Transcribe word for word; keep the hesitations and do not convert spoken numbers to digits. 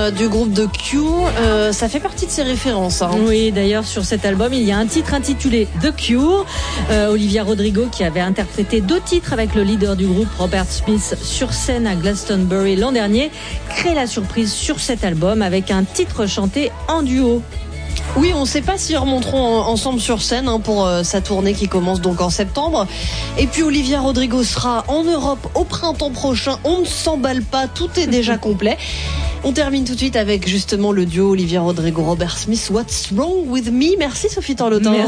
euh, du groupe The Cure, euh, ça fait partie de ses références. Hein. Oui, d'ailleurs, sur cet album, il y a un titre intitulé The Cure. Euh, Olivia Rodrigo, qui avait interprété deux titres avec le leader du groupe, Robert Smith, sur scène à Glastonbury l'an dernier, crée la surprise sur cet album avec un titre chanté en duo. Oui, on ne sait pas s'ils remonteront ensemble sur scène hein, pour euh, sa tournée qui commence donc en septembre. Et puis Olivia Rodrigo sera en Europe au printemps prochain. On ne s'emballe pas, tout est déjà complet. On termine tout de suite avec justement le duo Olivia Rodrigo-Robert Smith. What's Wrong With Me? Merci Sophie Torlotin.